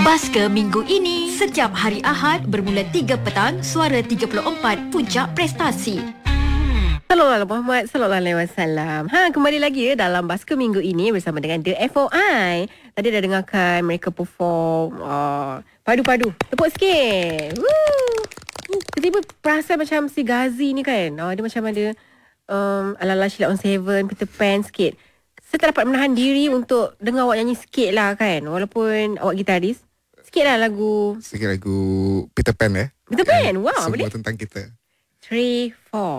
Basker minggu ini, setiap hari Ahad bermula 3 petang, Suara 34 Puncak Prestasi. Sallallahu Muhammad sallallahu alaihi wasallam. Kembali lagi dalam Basker minggu ini bersama dengan The FOI. Tadi dah dengarkan mereka perform padu-padu. Tepuk sikit. Woo. Tiba-tiba perasan macam si Ghazi ni kan. Dia macam ada ala-ala Sheila on 7, Peter Pan sikit. Saya tak dapat menahan diri untuk dengar awak nyanyi sikit lah kan. Walaupun awak gitaris. Sikit lah lagu Peter Pan Peter Pan. Wow, semua boleh. tentang kita. 3, 4